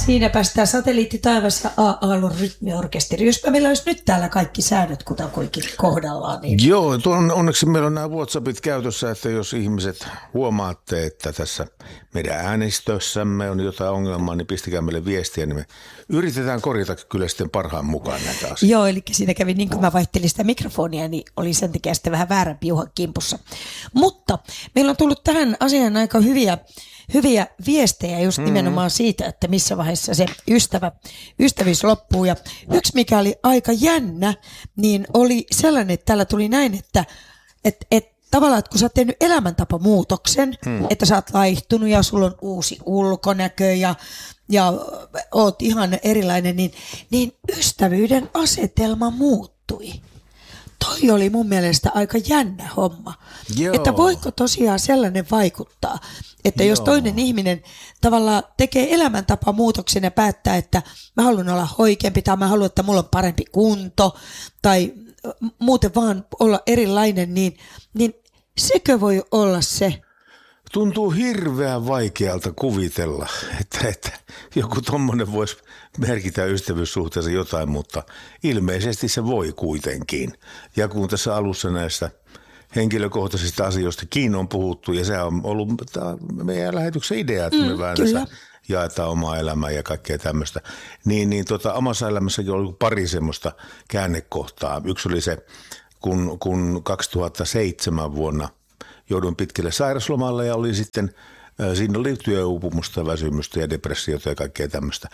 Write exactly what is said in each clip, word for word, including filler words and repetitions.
Siinäpä sitä satelliittitaivas ja A-aallon rytmiorkesteri. Jospa meillä olisi nyt täällä kaikki säännöt kutakuinkin kohdallaan. Niin... Joo, tuon, onneksi meillä on nämä WhatsAppit käytössä, että jos ihmiset huomaatte, että tässä meidän äänistössämme on jotain ongelmaa, niin pistäkää meille viestiä, niin me yritetään korjata kyllä sitten parhaan mukaan näitä asioita. Joo, eli siinä kävi niin kuin mä vaihtelin sitä mikrofonia, niin oli sen takia sitten vähän väärä piuha kimpussa. Mutta meillä on tullut tähän asiaan aika hyviä Hyviä viestejä just nimenomaan siitä, että missä vaiheessa se ystävä, ystävyys loppuu. Ja yksi, mikä oli aika jännä, niin oli sellainen, että täällä tuli näin, että et, et, tavallaan, että kun sä oot tehnyt elämäntapamuutoksen, hmm. että sä oot laihtunut ja sulla on uusi ulkonäkö ja, ja oot ihan erilainen, niin, niin ystävyyden asetelma muuttui. Toi oli mun mielestä aika jännä homma. Joo. Että voiko tosiaan sellainen vaikuttaa, että Joo. jos toinen ihminen tavallaan tekee elämäntapamuutoksen ja päättää, että mä haluan olla hoikeampi tai mä haluan, että mulla on parempi kunto tai muuten vaan olla erilainen, niin, niin sekö voi olla se? Tuntuu hirveän vaikealta kuvitella, että, että joku tommonen voisi merkitä ystävyyssuhteessa jotain, mutta ilmeisesti se voi kuitenkin. Ja kun tässä alussa näistä henkilökohtaisista asioistakin on puhuttu, ja se on ollut meidän lähetyksen idea, että me mm, vähän tässä jaetaan omaa elämää ja kaikkea tämmöistä, niin, niin tota, omassa elämässäkin oli pari semmoista käännekohtaa. Yksi oli se, kun, kun kaksituhattaseitsemän vuonna jouduin pitkälle sairaslomalle ja oli sitten, siinä oli työuupumusta, väsymystä ja depressiota ja kaikkea tämmöistä.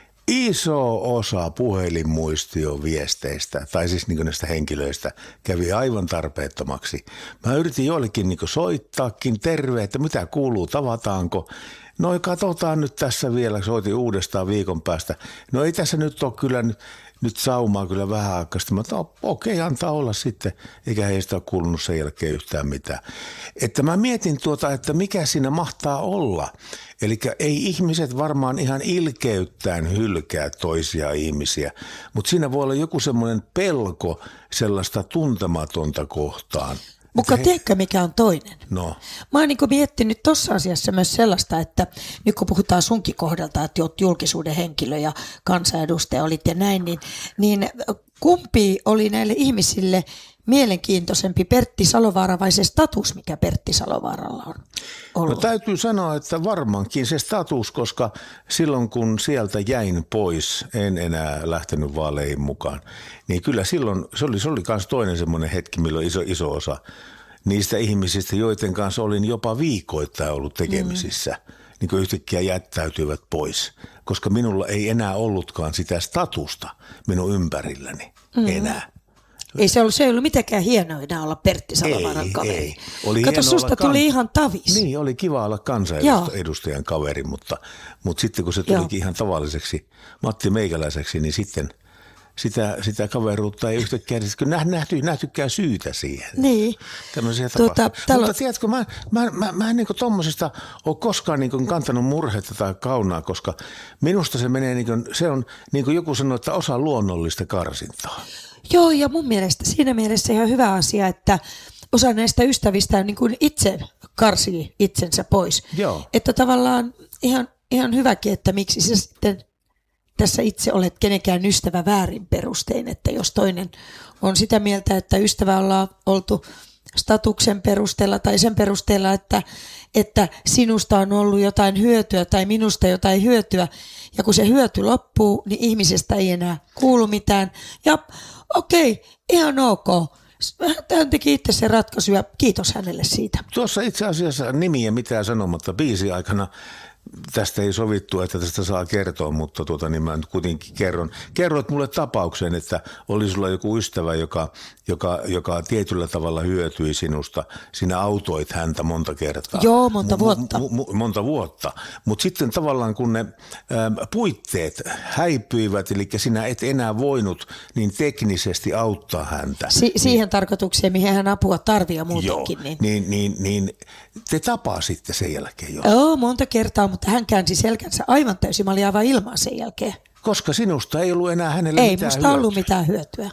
Iso osa puhelinmuistioviesteistä, tai siis niin näistä henkilöistä, kävi aivan tarpeettomaksi. Mä yritin joillekin niin soittaakin, terve, että mitä kuuluu, tavataanko. No katsotaan nyt tässä vielä, soitin uudestaan viikon päästä. No ei tässä nyt ole kyllä nyt, nyt saumaa kyllä vähän aikaa. Mä oon, no, okei, antaa olla sitten, eikä heistä ole kuulunut sen jälkeen yhtään mitään. Että mä mietin tuota, että mikä siinä mahtaa olla. Eli ei ihmiset varmaan ihan ilkeyttään hylkää toisia ihmisiä, mutta siinä voi olla joku semmoinen pelko sellaista tuntematonta kohtaan. Mutta he... tiedätkö, mikä on toinen? No. Mä oon niin miettinyt tuossa asiassa myös sellaista, että nyt kun puhutaan sunkin kohdalta, että oot julkisuuden henkilö ja kansanedustaja olit ja näin, niin, niin kumpi oli näille ihmisille mielenkiintoisempi, Pertti Salovaara vai se status, mikä Pertti Salovaaralla on ollut? No täytyy sanoa, että varmaankin se status, koska silloin kun sieltä jäin pois, en enää lähtenyt vaaleihin mukaan, niin kyllä silloin se oli, se oli myös toinen semmoinen hetki, milloin iso, iso osa niistä ihmisistä, joiden kanssa olin jopa viikoittain ollut tekemisissä, mm. niin kuin yhtäkkiä jättäytyivät pois, koska minulla ei enää ollutkaan sitä statusta minun ympärilläni mm. enää. Ei se ollut, se ei ollut mitenkään hienoa enää olla Pertti Salovaaran kaveri. Ei. Oli Kato, susta tuli kan... ihan tavis. Niin, oli kiva olla kansanedustajan kaveri, mutta, mutta sitten kun se tulikin Joo. ihan tavalliseksi Matti Meikäläiseksi, niin sitten sitä, sitä kaveruutta ei yhtäkkiä nähty, nähtykään syytä siihen. Niin. Tämmöisiä tuota, tapahtumia. talo... Mutta tiedätkö, mä, mä, mä, mä en niin tommosesta ole koskaan niin kantanut murhetta tai kaunaa, koska minusta se menee, niin kuin, se on niin kuin joku sanoi, että osa luonnollista karsintaa. Joo, ja mun mielestä siinä mielessä ihan hyvä asia, että osa näistä ystävistä niin kuin itse karsii itsensä pois. Joo. Että tavallaan ihan, ihan hyväkin, että miksi sä sitten tässä itse olet kenenkään ystävä väärin perustein, että jos toinen on sitä mieltä, että ystävä ollaan oltu statuksen perusteella tai sen perusteella, että, että sinusta on ollut jotain hyötyä tai minusta jotain hyötyä, ja kun se hyöty loppuu, niin ihmisestä ei enää kuulu mitään, ja okei, ihan ok. Hän teki itse sen ratkaisu ja kiitos hänelle siitä. Tuossa itse asiassa nimiä mitään sanomatta biisi aikana. Tästä ei sovittu, että tästä saa kertoa, mutta tuota, niin mä nyt kuitenkin kerron. Kerroit mulle tapauksen, että oli sulla joku ystävä, joka, joka, joka tietyllä tavalla hyötyi sinusta. Sinä autoit häntä monta kertaa. Joo, monta vuotta. Mu, mu, monta vuotta. Mutta sitten tavallaan kun ne ä, puitteet häipyivät, eli sinä et enää voinut niin teknisesti auttaa häntä. Si- siihen niin, tarkoitukseen, mihin hän apua tarvii ja muutenkin. Joo, niin. Niin, niin, niin te tapasitte sen jälkeen jo. Joo, monta kertaa, mutta hän käänsi selkänsä aivan täysin. Mä olin aivan ilman sen jälkeen. Koska sinusta ei ollut enää hänelle ei, mitään musta hyötyä. ollut mitään hyötyä.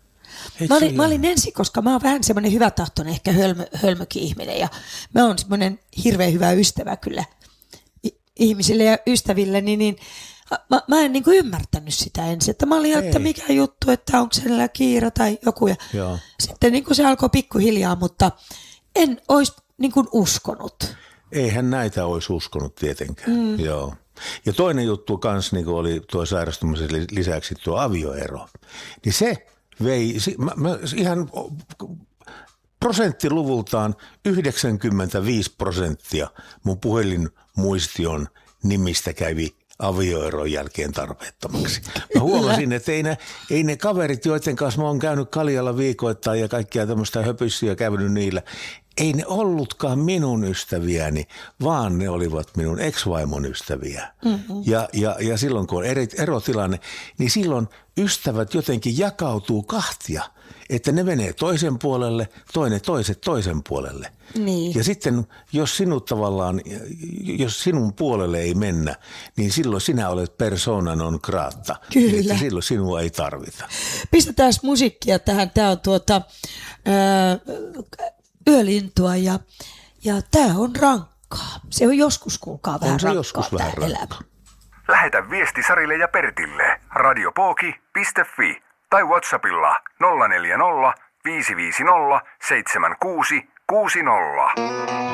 Mä olin, mä olin ensin, koska mä oon vähän semmoinen hyvätahtoinen, ehkä hölmö, hölmökin ihminen. Ja mä oon semmoinen hirveän hyvä ystävä kyllä ihmisille ja ystäville. Niin, niin mä, mä en niin kuin ymmärtänyt sitä ensin, että mä olin, että mikä juttu, että onko siellä kiire tai joku. Ja Joo. sitten niin kuin se alkoi pikkuhiljaa, mutta en olisi niin kuin uskonut. Eihän näitä olisi uskonut tietenkään, mm. Joo. Ja toinen juttu kanssa niin oli tuo sairastumisen lisäksi tuo avioero. Niin se vei, mä, mä ihan prosenttiluvultaan yhdeksänkymmentäviisi prosenttia mun puhelinmuistion nimistä kävi avioeron jälkeen tarpeettomaksi. Mä huomasin, että ei ne, ei ne kaverit, joiden kanssa mä oon käynyt kaljalla viikoittain ja kaikkia tämmöistä höpyssiä käynyt niillä, ei ne ollutkaan minun ystäviäni, vaan ne olivat minun ex-vaimon ystäviä. Mm-hmm. Ja, ja, ja silloin kun on eri, erotilanne, niin silloin ystävät jotenkin jakautuu kahtia, että ne menee toisen puolelle, toinen toiset toisen puolelle. Niin. Ja sitten jos sinut tavallaan, jos sinun puolelle ei mennä, niin silloin sinä olet persona non grata. Kyllä. Eli silloin sinua ei tarvita. Pistetään musiikkia tähän. Tämä on tuota, ää, yölintua ja, ja tämä on rankkaa. Se on joskus, kuulkaa, vähän rankkaa joskus tämä vähän elämä. Lähetä viesti Sarille ja Pertille radiopooki piste fi tai WhatsAppilla nolla neljä nolla viisi viisi nolla seitsemän kuusi kuusi nolla.